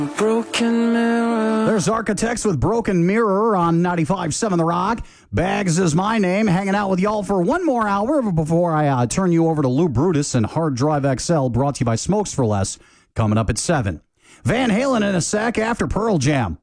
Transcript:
Broken mirror. There's Architects with Broken Mirror on 95.7 The Rock. Bags is my name, hanging out with y'all for one more hour before I turn you over to Lou Brutus and Hard Drive XL, brought to you by Smokes for Less, coming up at 7. Van Halen in a sec after Pearl Jam.